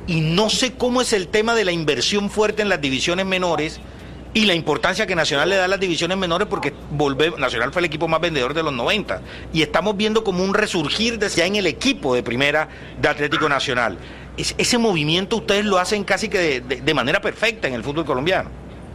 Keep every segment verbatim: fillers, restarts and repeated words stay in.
y no sé cómo es el tema de la inversión fuerte en las divisiones menores y la importancia que Nacional le da a las divisiones menores, porque volve, Nacional fue el equipo más vendedor de los noventa, y estamos viendo como un resurgir de, ya en el equipo de primera de Atlético Nacional. Es, ese movimiento ustedes lo hacen casi que de, de, de manera perfecta en el fútbol colombiano.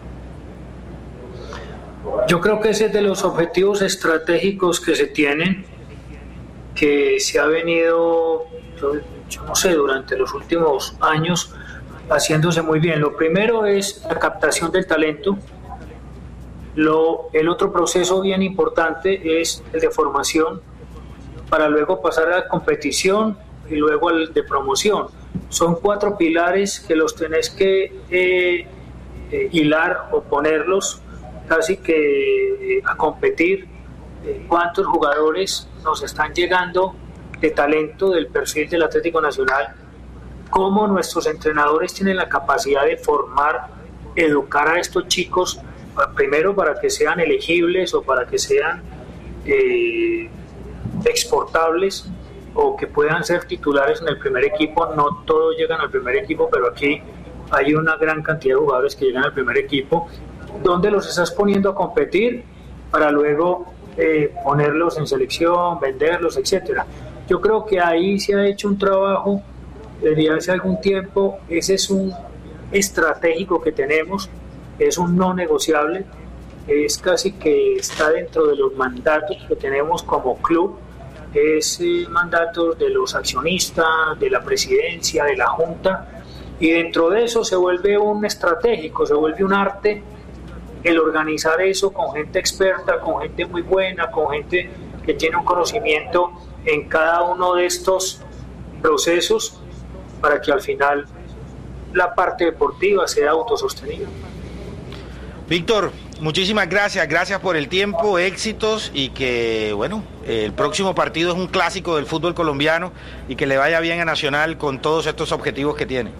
Yo creo que ese es de los objetivos estratégicos que se tienen, que se ha venido, yo, yo no sé, durante los últimos años haciéndose muy bien. Lo primero es la captación del talento. Lo, el otro proceso bien importante es el de formación, para luego pasar a la competición y luego al de promoción. Son cuatro pilares que los tenés que eh, eh, hilar o ponerlos casi que eh, a competir. Eh, ¿Cuántos jugadores nos están llegando de talento del perfil del Atlético Nacional? ¿Cómo nuestros entrenadores tienen la capacidad de formar, educar a estos chicos, primero para que sean elegibles o para que sean eh, exportables o que puedan ser titulares en el primer equipo? No todos llegan al primer equipo, pero aquí hay una gran cantidad de jugadores que llegan al primer equipo. ¿Dónde los estás poniendo a competir para luego eh, ponerlos en selección, venderlos, etcétera? Yo creo que ahí se ha hecho un trabajo desde hace algún tiempo. Ese es un estratégico que tenemos, es un no negociable, es casi que está dentro de los mandatos que tenemos como club, es eh, mandatos de los accionistas, de la presidencia, de la junta, y dentro de eso se vuelve un estratégico, se vuelve un arte el organizar eso con gente experta, con gente muy buena, con gente que tiene un conocimiento en cada uno de estos procesos, para que al final la parte deportiva sea autosostenida. Víctor, muchísimas gracias, gracias por el tiempo, éxitos, y que, bueno, el próximo partido es un clásico del fútbol colombiano, y que le vaya bien a Nacional con todos estos objetivos que tiene.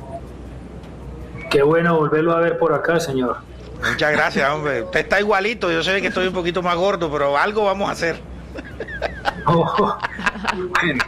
Qué bueno volverlo a ver por acá, señor. Muchas gracias, hombre. Usted está igualito, yo sé que estoy un poquito más gordo, pero algo vamos a hacer. Oh, bueno,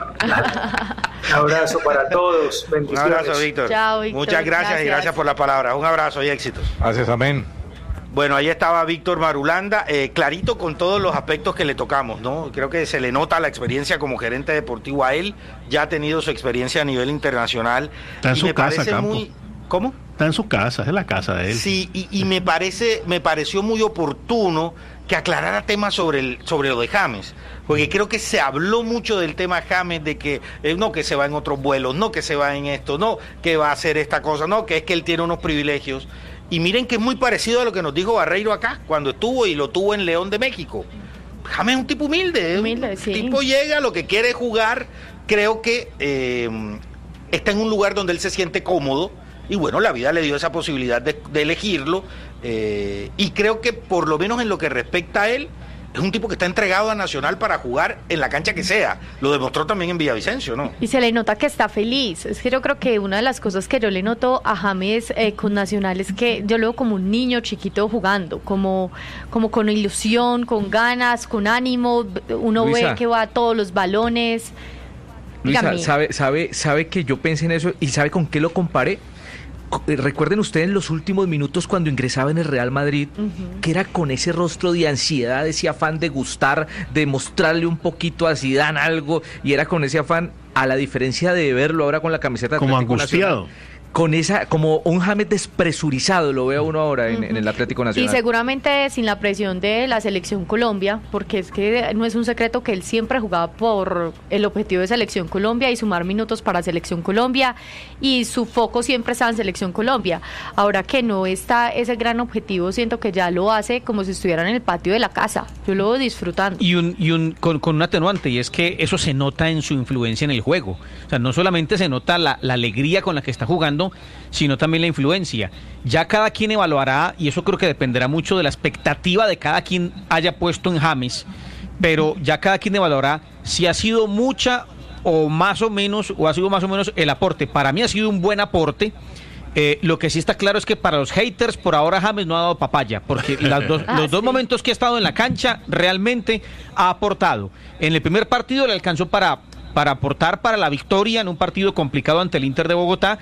un abrazo para todos. Un abrazo, Víctor. Chao, Víctor. Muchas gracias, gracias y gracias por la palabra. Un abrazo y éxitos. Gracias, amén. Bueno, ahí estaba Víctor Marulanda, eh, clarito con todos los aspectos que le tocamos, ¿no? Creo que se le nota la experiencia como gerente deportivo a él, ya ha tenido su experiencia a nivel internacional. Está en y su me casa, parece Campo. muy... ¿Cómo? Está en su casa, es la casa de él. Sí, y, y me parece, me pareció muy oportuno que aclarara temas sobre el, sobre lo de James, porque creo que se habló mucho del tema James, de que eh, no que se va en otros vuelos, no que se va en esto, no que va a hacer esta cosa, no que es que él tiene unos privilegios. Y miren que es muy parecido a lo que nos dijo Barreiro acá, cuando estuvo y lo tuvo en León de México. James es un tipo humilde, humilde un sí. tipo llega, lo que quiere es jugar, creo que eh, está en un lugar donde él se siente cómodo, y bueno, la vida le dio esa posibilidad de, de elegirlo, eh, y creo que por lo menos en lo que respecta a él, es un tipo que está entregado a Nacional para jugar en la cancha que sea. Lo demostró también en Villavicencio, ¿no? Y se le nota que está feliz. Es que yo creo que una de las cosas que yo le noto a James eh, con Nacional es que yo lo veo como un niño chiquito jugando, como, como con ilusión, con ganas, con ánimo. Uno Luisa, ve que va a todos los balones. Luisa, Dígame. sabe, sabe, sabe que yo pensé en eso y ¿sabe con qué lo comparé? Recuerden ustedes los últimos minutos cuando ingresaba en el Real Madrid, uh-huh. que era con ese rostro de ansiedad, ese afán de gustar, de mostrarle un poquito a Zidane algo, y era con ese afán, a la diferencia de verlo ahora con la camiseta de como Atlético angustiado. Nacional. Con esa, como un James despresurizado, lo veo uno ahora en, uh-huh. en el Atlético Nacional. Y seguramente sin la presión de la Selección Colombia, porque es que no es un secreto que él siempre jugaba por el objetivo de Selección Colombia y sumar minutos para Selección Colombia, y su foco siempre estaba en Selección Colombia. Ahora que no está ese gran objetivo, siento que ya lo hace como si estuviera en el patio de la casa. Yo lo veo disfrutando. Y un, y un con, con un atenuante, y es que eso se nota en su influencia en el juego. O sea, no solamente se nota la, la alegría con la que está jugando, sino también la influencia. Ya cada quien evaluará, y eso creo que dependerá mucho de la expectativa de cada quien haya puesto en James, pero ya cada quien evaluará si ha sido mucha o más o menos, o ha sido más o menos el aporte. Para mí ha sido un buen aporte. Eh, lo que sí está claro es que para los haters por ahora James no ha dado papaya, porque las dos, ah, los dos sí. momentos que ha estado en la cancha realmente ha aportado. En el primer partido le alcanzó para... para aportar para la victoria en un partido complicado ante el Inter de Bogotá,